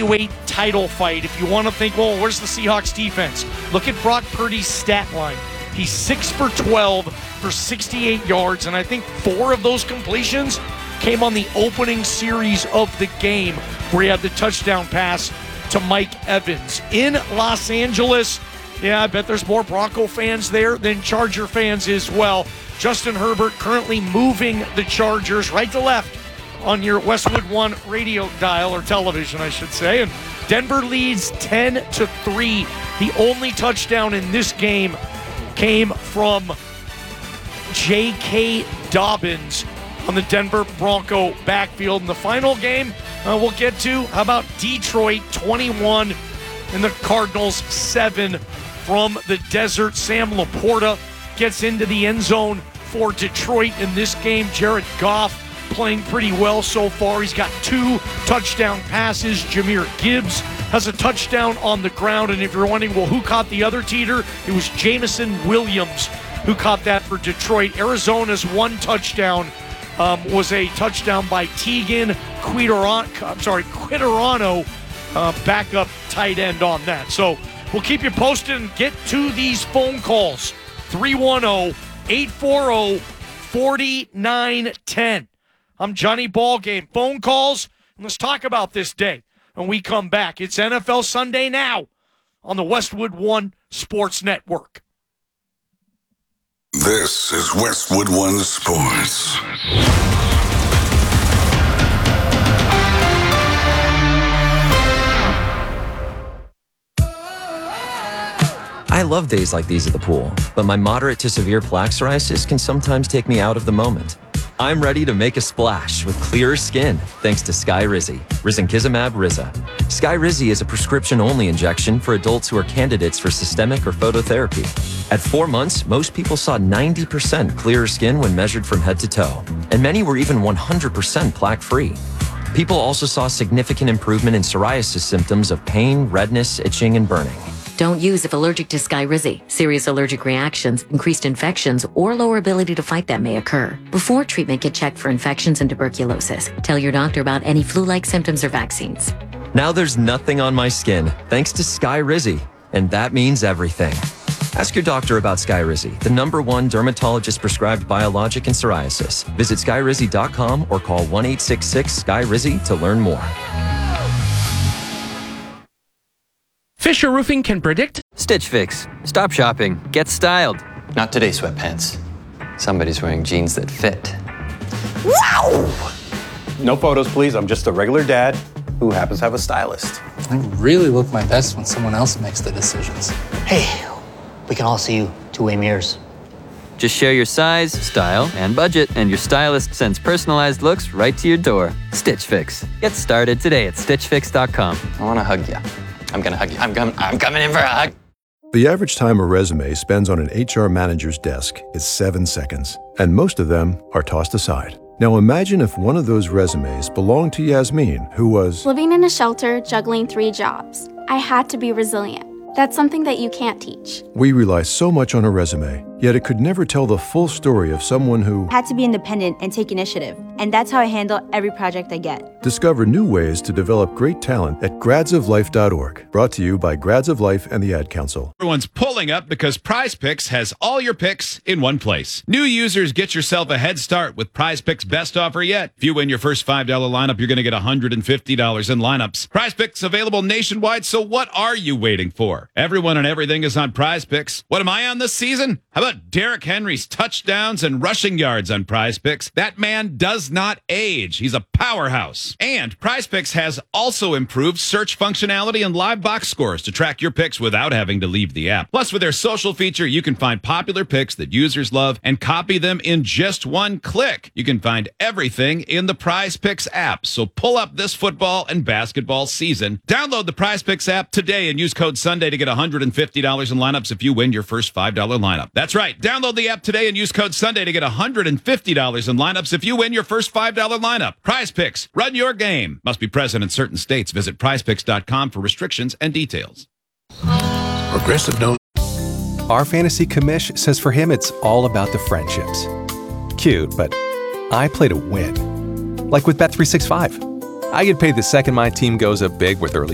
heavyweight title fight. If you want to think, well, where's the Seahawks defense? Look at Brock Purdy's stat line. He's 6 for 12 for 68 yards, and I think 4 of those completions came on the opening series of the game where he had the touchdown pass to Mike Evans. In Los Angeles, yeah, I bet there's more Bronco fans there than Charger fans as well. Justin Herbert currently moving the Chargers right to left on your Westwood One radio dial, or television, I should say. And Denver leads 10-3. The only touchdown in this game came from J.K. Dobbins on the Denver Bronco backfield. In the final game we'll get to, how about Detroit 21 and the Cardinals 7 from the desert? Sam Laporta gets into the end zone for Detroit in this game. Jared Goff playing pretty well so far. He's got 2 touchdown passes. Jahmyr Gibbs has a touchdown on the ground. And if you're wondering, well, who caught the other teeter? It was Jameson Williams who caught that for Detroit. Arizona's 1 touchdown was a touchdown by Tegan Quitterano, backup tight end on that. So we'll keep you posted and get to these phone calls. 310-840-4910. I'm Johnny Ballgame. Phone calls, and let's talk about this day when we come back. It's NFL Sunday now on the Westwood One Sports Network. This is Westwood One Sports. I love days like these at the pool, but my moderate to severe plaque psoriasis can sometimes take me out of the moment. I'm ready to make a splash with clearer skin thanks to Skyrizi, Risankizumab Riza. Skyrizi is a prescription-only injection for adults who are candidates for systemic or phototherapy. At 4 months, most people saw 90% clearer skin when measured from head to toe, and many were even 100% plaque-free. People also saw significant improvement in psoriasis symptoms of pain, redness, itching, and burning. Don't use if allergic to Skyrizi. Serious allergic reactions, increased infections, or lower ability to fight them may occur. Before treatment, get checked for infections and tuberculosis. Tell your doctor about any flu-like symptoms or vaccines. Now there's nothing on my skin thanks to Skyrizi, and that means everything. Ask your doctor about Skyrizi, the #1 dermatologist-prescribed biologic in psoriasis. Visit Skyrizi.com or call 1-866-SKYRIZI to learn more. Fisher Roofing can predict. Stitch Fix. Stop shopping. Get styled. Not today, sweatpants. Somebody's wearing jeans that fit. Wow! No photos, please. I'm just a regular dad who happens to have a stylist. I really look my best when someone else makes the decisions. Hey, we can all see you two-way mirrors. Just share your size, style, and budget, and your stylist sends personalized looks right to your door. Stitch Fix. Get started today at StitchFix.com. I want to hug you. I'm going to hug you. I'm coming in for a hug. The average time a resume spends on an HR manager's desk is 7 seconds, and most of them are tossed aside. Now imagine if one of those resumes belonged to Yasmin, who was living in a shelter, juggling 3 jobs. I had to be resilient. That's something that you can't teach. We rely so much on a resume, yet it could never tell the full story of someone who had to be independent and take initiative. And that's how I handle every project I get. Discover new ways to develop great talent at gradsoflife.org. Brought to you by Grads of Life and the Ad Council. Everyone's pulling up because Prize Picks has all your picks in one place. New users, get yourself a head start with Prize Picks' best offer yet. If you win your first $5 lineup, you're going to get $150 in lineups. Prize Picks available nationwide, so what are you waiting for? Everyone and everything is on Prize Picks. What am I on this season? How about Derrick Henry's touchdowns and rushing yards on Prize Picks? That man does not age. He's a powerhouse. And Prize Picks has also improved search functionality and live box scores to track your picks without having to leave the app. Plus, with their social feature, you can find popular picks that users love and copy them in just one click. You can find everything in the Prize Picks app. So pull up this football and basketball season. Download the Prize Picks app today and use code Sunday to get $150 in lineups if you win your first $5 lineup. That's right. Download the app today and use code Sunday to get $150 in lineups if you win your first $5 lineup. Prize Picks. Run your game. Must be present in certain states. Visit prizepicks.com for restrictions and details. Progressive don't. Our fantasy commish says for him it's all about the friendships. Cute, but I play to win. Like with Bet365. I get paid the second my team goes up big with early